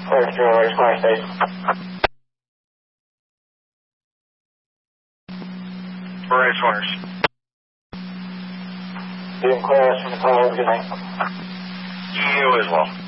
Clear to Race Fire Station. Race Fires. Doing clearance from the call. Good night. You as well.